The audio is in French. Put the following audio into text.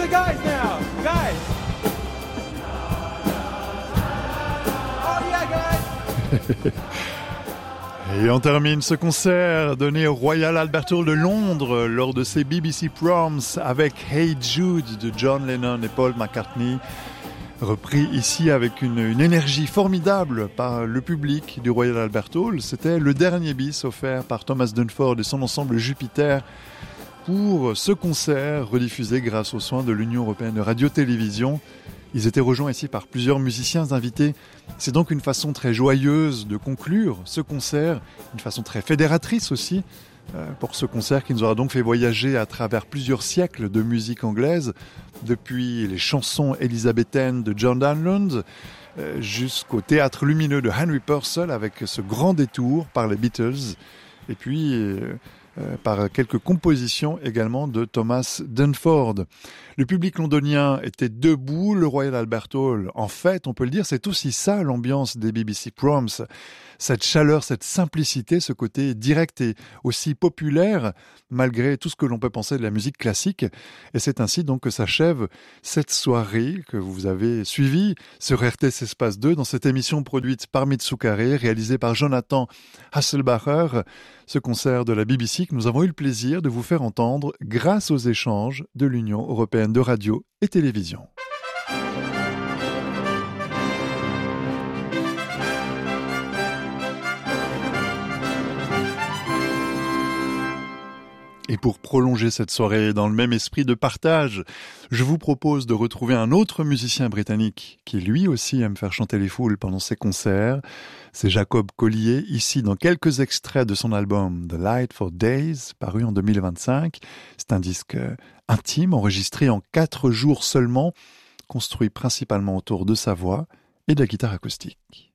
the guys now, guys. Oh yeah, guys. Et on termine ce concert donné au Royal Albert Hall de Londres lors de ses BBC Proms avec Hey Jude de John Lennon et Paul McCartney, repris ici avec une énergie formidable par le public du Royal Albert Hall. C'était le dernier bis offert par Thomas Dunford et son ensemble Jupiter pour ce concert rediffusé grâce aux soins de l'Union européenne de radio-télévision. Ils étaient rejoints ici par plusieurs musiciens invités. C'est donc une façon très joyeuse de conclure ce concert, une façon très fédératrice aussi, pour ce concert qui nous aura donc fait voyager à travers plusieurs siècles de musique anglaise, depuis les chansons élisabéthaines de John Donlan jusqu'au théâtre lumineux de Henry Purcell avec ce grand détour par les Beatles, et puis par quelques compositions également de Thomas Dunford. Le public londonien était debout, le Royal Albert Hall, en fait, on peut le dire, c'est aussi ça l'ambiance des BBC Proms, cette chaleur, cette simplicité, ce côté direct et aussi populaire, malgré tout ce que l'on peut penser de la musique classique. Et c'est ainsi donc que s'achève cette soirée que vous avez suivie sur RTS Espace 2 dans cette émission produite par Mitsukare, réalisée par Jonathan Hasselbacher, ce concert de la BBC que nous avons eu le plaisir de vous faire entendre grâce aux échanges de l'Union européenne de radio et télévision. Et pour prolonger cette soirée dans le même esprit de partage, je vous propose de retrouver un autre musicien britannique qui lui aussi aime faire chanter les foules pendant ses concerts. C'est Jacob Collier, ici dans quelques extraits de son album The Light for Days, paru en 2025. C'est un disque intime, enregistré en 4 jours seulement, construit principalement autour de sa voix et de la guitare acoustique.